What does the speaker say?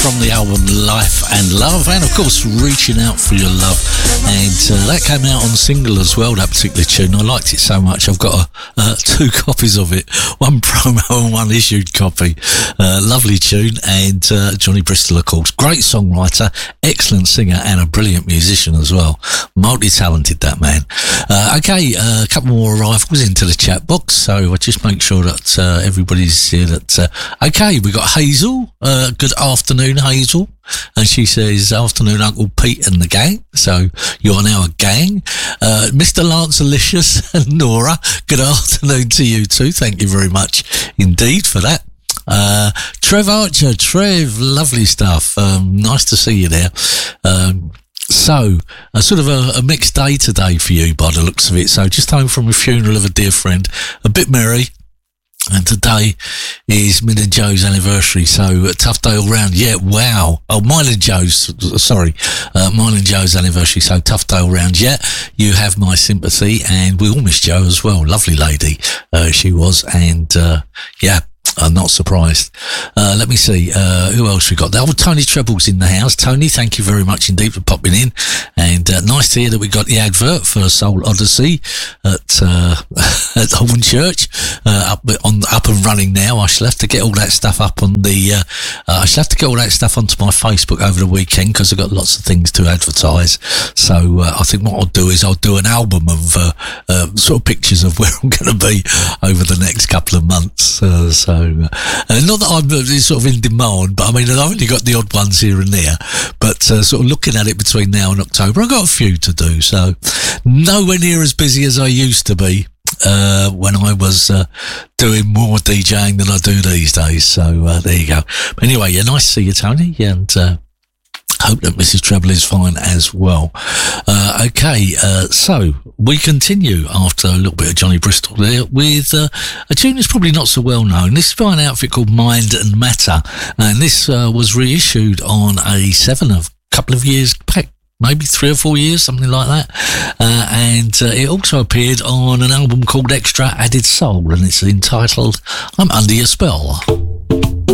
from the album Life and Love, and of course Reaching Out for Your Love, and that came out on single as well, that particular tune. I liked it so much I've got two copies of it, one promo and one issued copy. Lovely tune, and Johnny Bristol, of course, great songwriter, excellent singer, and a brilliant musician as well. Multi-talented, that man. Okay, a couple more arrivals into the chat box, so I'll just make sure that everybody's here. Okay, we got Hazel. Good afternoon, Hazel. And she says, afternoon, Uncle Pete and the gang. So you're now a gang. Mr. Lance Alicious and Nora, good afternoon to you too. Thank you very much indeed for that. Trev Archer, Trev, lovely stuff. Nice to see you there. So, sort of a mixed day today for you by the looks of it. So just home from a funeral of a dear friend, a bit merry. And today is Min and Joe's anniversary, so a tough day all round. Yeah, wow. Oh, mine and Joe's anniversary, so tough day all round. Yeah, you have my sympathy, and we all miss Joe as well. Lovely lady, she was, and yeah. I'm not surprised. Let me see, who else we got there? Oh, Tony Treble's in the house. Tony, thank you very much indeed for popping in. And nice to hear that we got the advert for Soul Odyssey at Holborn Church, up and running now. I shall have to get all that stuff up on the, I shall have to get all that stuff onto my Facebook over the weekend, because I've got lots of things to advertise. So, I think what I'll do is I'll do an album of, sort of pictures of where I'm going to be over the next couple of months. Not that I'm sort of in demand, but I mean, I've only got the odd ones here and there, but sort of looking at it between now and October, I've got a few to do, so nowhere near as busy as I used to be when I was doing more DJing than I do these days, so there you go. But anyway, yeah, nice to see you, Tony, and hope that Mrs. Treble is fine as well. Okay, so we continue after a little bit of Johnny Bristol there with a tune that's probably not so well known. This is by an outfit called Mind and Matter, and this was reissued on a 7 of a couple of years back, maybe 3 or 4 years, something like that. And it also appeared on an album called Extra Added Soul, and it's entitled I'm Under Your Spell.